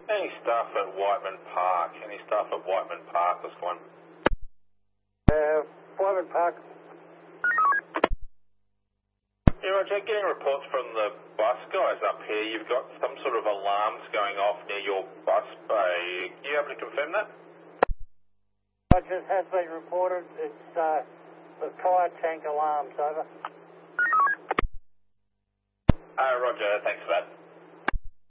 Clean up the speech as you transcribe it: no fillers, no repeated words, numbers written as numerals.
Any staff at Whiteman Park? Any staff at Whiteman Park was one? Whiteman Park. Yeah, Roger, getting reports from the bus guys up here. You've got some sort of alarms going off near your bus bay. Are you able to confirm that? Roger, it has been reported. It's the tyre tank alarms, over. Roger, thanks for that.